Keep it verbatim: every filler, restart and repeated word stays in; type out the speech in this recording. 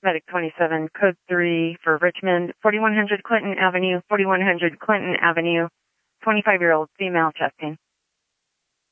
Medic twenty-seven, code three for Richmond, forty-one hundred Clinton Avenue, forty-one hundred Clinton Avenue, twenty-five-year-old female chesting.